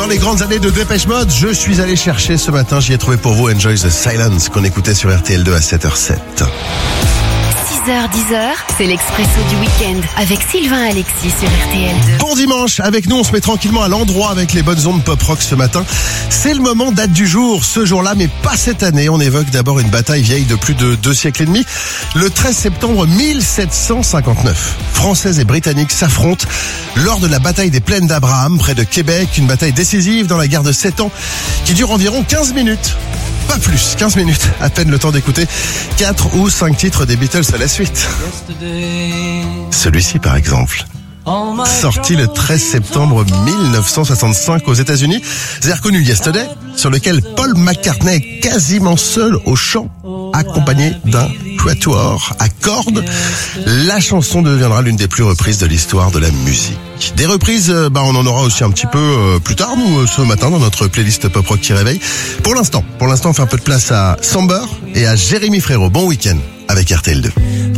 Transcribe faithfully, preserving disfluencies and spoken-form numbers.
les grandes années de Dépêche Mode, je suis allé chercher ce matin, j'y ai trouvé pour vous Enjoy the Silence qu'on écoutait sur R T L deux à sept heures zéro sept. six heures dix, c'est l'Expresso du week-end avec Sylvain Alexis sur R T L deux. Bon dimanche, avec nous on se met tranquillement à l'endroit avec les bonnes ondes pop rock ce matin. C'est le moment date du jour, ce jour-là, mais pas cette année. On évoque d'abord une bataille vieille de plus de deux siècles et demi. Le treize septembre mille sept cent cinquante-neuf, Français et Britanniques s'affrontent lors de la bataille des Plaines d'Abraham près de Québec, une bataille décisive dans la guerre de sept ans qui dure environ quinze minutes. Pas plus, quinze minutes, à peine le temps d'écouter quatre ou cinq titres des Beatles à la suite. Celui-ci par exemple, sorti le treize septembre mille neuf cent soixante-cinq aux États-Unis, vous avez reconnu Yesterday, sur lequel Paul McCartney est quasiment seul au chant, accompagné d'un quatuor à cordes. La chanson deviendra l'une des plus reprises de l'histoire de la musique. Des reprises, bah on en aura aussi un petit peu euh, plus tard, nous, ce matin, dans notre playlist Pop Rock qui réveille. Pour l'instant, pour l'instant, on fait un peu de place à Samber et à Jérémy Frérot. Bon week-end avec R T L deux.